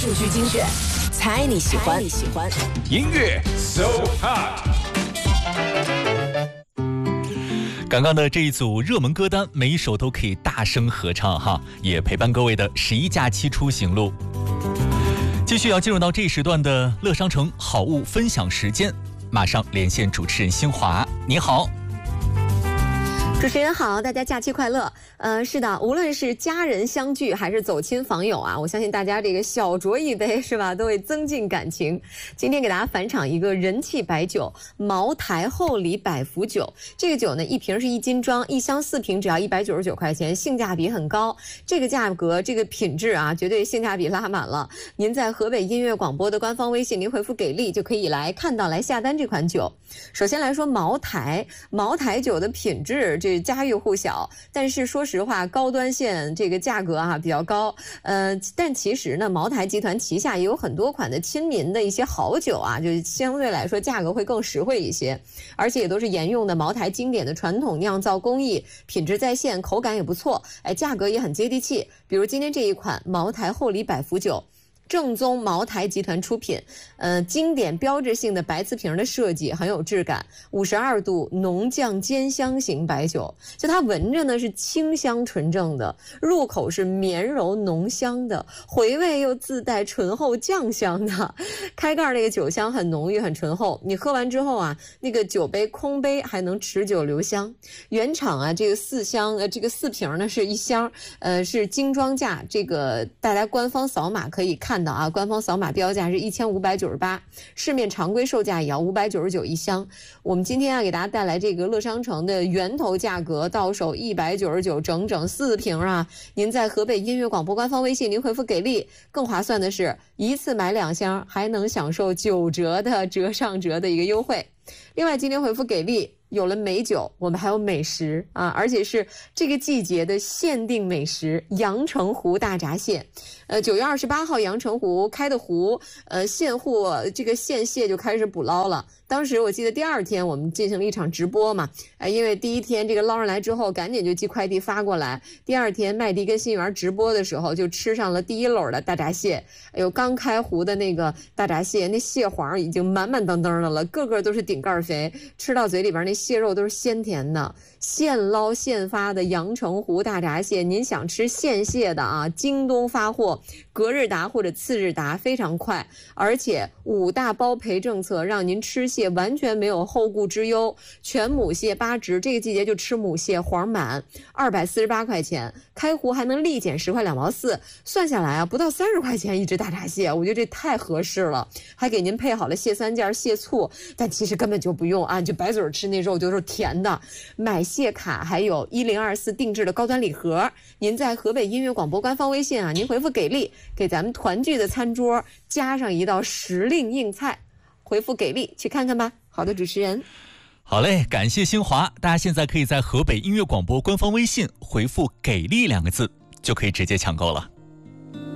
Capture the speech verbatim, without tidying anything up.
数据精选，猜你喜欢。你喜欢音乐 So Hot。刚刚的这一组热门歌单，每一首都可以大声合唱哈，也陪伴各位的十一假期出行路。继续要进入到这一时段的乐商城好物分享时间，马上连线主持人新华，你好。 主持人好，大家假期快乐。呃，是的，无论是家人相聚还是走亲访友啊，我相信大家这个小酌一杯是吧，都会增进感情。今天给大家返场一个人气白酒茅台厚礼百福酒，这个酒呢一瓶是一斤装，一箱四瓶只要一百九十九块钱，性价比很高。这个价格，这个品质啊，绝对性价比拉满了。您在河北音乐广播的官方微信，您回复给力就可以来看到来下单这款酒。首先来说茅台，茅台酒的品质这家喻户晓，但是说实话，高端线这个价格啊比较高。呃，但其实呢，茅台集团旗下也有很多款的亲民的一些好酒啊，就相对来说价格会更实惠一些，而且也都是沿用的茅台经典的传统酿造工艺，品质在线，口感也不错，哎，价格也很接地气。比如今天这一款茅台厚礼百福酒。正宗茅台集团出品，呃，经典标志性的白瓷瓶的设计很有质感，五十二度浓酱煎香型白酒，就它闻着呢是清香纯正的，入口是绵柔浓香的，回味又自带醇厚酱香的，开盖那个酒香很浓郁很醇厚，你喝完之后啊，那个酒杯空杯还能持久留香。原厂啊，这个四箱呃这个四瓶呢是一箱，呃是精装价，这个大家官方扫码可以看。看到啊，官方扫码标价是一千五百九十八，市面常规售价也要五百九十九一箱。我们今天要给大家带来这个乐商城的源头价格，到手一百九十九，整整四瓶啊！您在河北音乐广播官方微信，您回复给力，更划算的是一次买两箱，还能享受九折的折上折的一个优惠。另外，今天回复给力。有了美酒，我们还有美食啊，而且是这个季节的限定美食——阳澄湖大闸蟹。呃，九月二十八号，阳澄湖开的湖，呃，现货这个现蟹就开始捕捞了。当时我记得第二天我们进行了一场直播嘛，呃，因为第一天这个捞上来之后，赶紧就寄快递发过来。第二天麦迪跟新源直播的时候，就吃上了第一篓的大闸蟹。哎呦，刚开湖的那个大闸蟹，那蟹黄已经满满当当的了，个个都是顶盖肥，吃到嘴里边那蟹肉都是鲜甜的，现捞现发的阳澄湖大闸蟹，您想吃现蟹的啊，京东发货，隔日达或者次日达，非常快，而且五大包赔政策，让您吃蟹完全没有后顾之忧。全母蟹八只，这个季节就吃母蟹，黄满，二百四十八块钱，开湖还能立减十块两毛四，算下来啊，不到三十块钱一只大闸蟹，我觉得这太合适了，还给您配好了蟹三件、蟹醋，但其实根本就不用啊，就白嘴吃那肉就是甜的。买蟹卡还有一零二四定制的高端礼盒，您在河北音乐广播官方微信啊，您回复给力，给咱们团聚的餐桌加上一道时令硬菜，回复给力去看看吧。好的，主持人。 好嘞，感谢新华。大家现在可以在河北音乐广播官方微信回复给力两个字，就可以直接抢购了。